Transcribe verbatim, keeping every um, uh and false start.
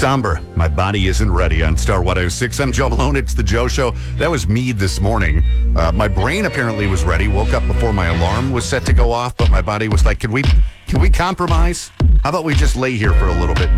Somber. My body isn't ready on Star one oh six. I'm Joe Malone. It's the Joe Show. That was me this morning. Uh, my brain apparently was ready. Woke up before my alarm was set to go off, but my body was like, can we, can we compromise? How about we just lay here for a little bit?